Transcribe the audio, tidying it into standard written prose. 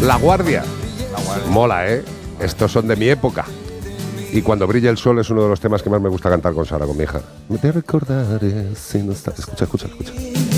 La Guardia. Mola, ¿eh? Estos son de mi época. Y Cuando brilla el sol es uno de los temas que más me gusta cantar con Sara, con mi hija. Me te recordaré si no estás... Escucha.